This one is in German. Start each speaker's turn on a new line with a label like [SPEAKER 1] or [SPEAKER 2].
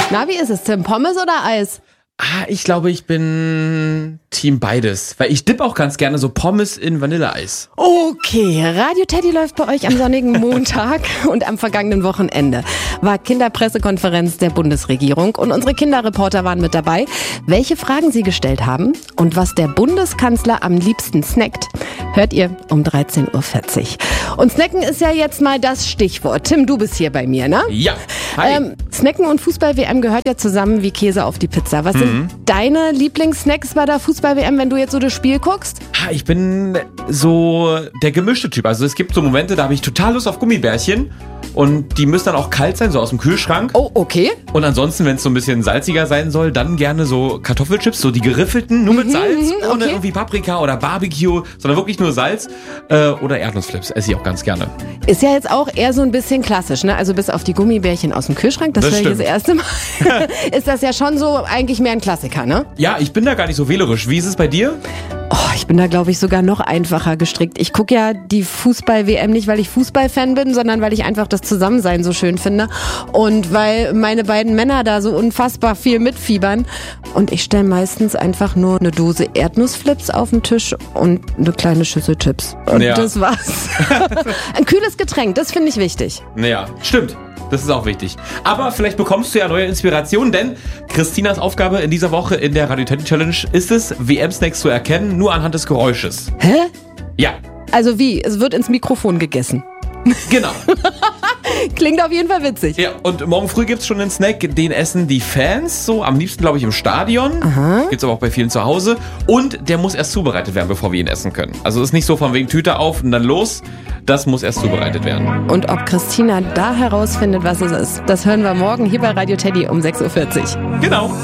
[SPEAKER 1] Na, wie ist es, Tim? Pommes oder Eis?
[SPEAKER 2] Ich glaube, ich bin Team beides. Weil ich dipp auch ganz gerne so Pommes in Vanilleeis.
[SPEAKER 1] Okay, Radio Teddy läuft bei euch am sonnigen Montag und am vergangenen Wochenende war Kinderpressekonferenz der Bundesregierung und unsere Kinderreporter waren mit dabei. Welche Fragen sie gestellt haben und was der Bundeskanzler am liebsten snackt, hört ihr um 13.40 Uhr. Und snacken ist ja jetzt mal das Stichwort. Tim, du bist hier bei mir, ne?
[SPEAKER 2] Ja, hi.
[SPEAKER 1] Snacken und Fußball-WM gehört ja zusammen wie Käse auf die Pizza. Was sind deine Lieblingssnacks bei der Fußball-WM, wenn du jetzt so das Spiel guckst?
[SPEAKER 2] Ich bin so der gemischte Typ. Also es gibt so Momente, da habe ich total Lust auf Gummibärchen. Und die müssen dann auch kalt sein, so aus dem Kühlschrank.
[SPEAKER 1] Oh, okay.
[SPEAKER 2] Und ansonsten, wenn es so ein bisschen salziger sein soll, dann gerne so Kartoffelchips, so die geriffelten, nur mit Salz, ohne irgendwie Paprika oder Barbecue, sondern wirklich nur Salz. Oder Erdnussflips, esse ich auch ganz gerne.
[SPEAKER 1] Ist ja jetzt auch eher so ein bisschen klassisch, ne? Also bis auf die Gummibärchen aus dem Kühlschrank, das höre ich das erste Mal, ist das ja schon so eigentlich mehr ein Klassiker, ne?
[SPEAKER 2] Ja, ich bin da gar nicht so wählerisch. Wie ist es bei dir?
[SPEAKER 1] Ich bin da, glaube ich, sogar noch einfacher gestrickt. Ich gucke ja die Fußball-WM nicht, weil ich Fußballfan bin, sondern weil ich einfach das Zusammensein so schön finde. Und weil meine beiden Männer da so unfassbar viel mitfiebern. Und ich stelle meistens einfach nur eine Dose Erdnussflips auf den Tisch und eine kleine Schüssel Chips. Und das war's. Ein kühles Getränk, das finde ich wichtig.
[SPEAKER 2] Ja, stimmt. Das ist auch wichtig. Aber vielleicht bekommst du ja neue Inspirationen, denn Christinas Aufgabe in dieser Woche in der Radio Teddy Challenge ist es, WM-Snacks zu erkennen, nur anhand des Geräusches.
[SPEAKER 1] Hä?
[SPEAKER 2] Ja.
[SPEAKER 1] Also wie? Es wird ins Mikrofon gegessen.
[SPEAKER 2] Genau.
[SPEAKER 1] Klingt auf jeden Fall witzig.
[SPEAKER 2] Ja, und morgen früh gibt's schon einen Snack, den essen die Fans, so am liebsten, glaube ich, im Stadion.
[SPEAKER 1] Aha.
[SPEAKER 2] Gibt's aber auch bei vielen zu Hause. Und der muss erst zubereitet werden, bevor wir ihn essen können. Also ist nicht so von wegen Tüte auf und dann los. Das muss erst zubereitet werden.
[SPEAKER 1] Und ob Christina da herausfindet, was es ist, das hören wir morgen hier bei Radio Teddy um 6.40 Uhr.
[SPEAKER 2] Genau.